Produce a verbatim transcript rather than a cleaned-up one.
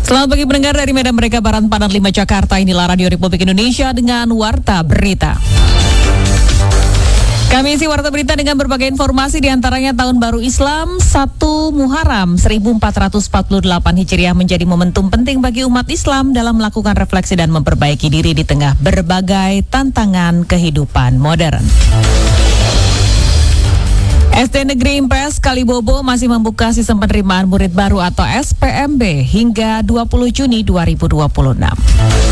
Selamat pagi pendengar dari Medan Merdeka Barat Padang lima Jakarta. Inilah Radio Republik Indonesia dengan Warta Berita. Kami isi Warta Berita dengan berbagai informasi, diantaranya Tahun Baru Islam satu Muharram seribu empat ratus empat puluh delapan Hijriah menjadi momentum penting bagi umat Islam dalam melakukan refleksi dan memperbaiki diri di tengah berbagai tantangan kehidupan modern. S D Negeri Impres Kalibobo masih membuka sistem penerimaan murid baru atau S P M B hingga dua puluh Juni dua ribu dua puluh enam.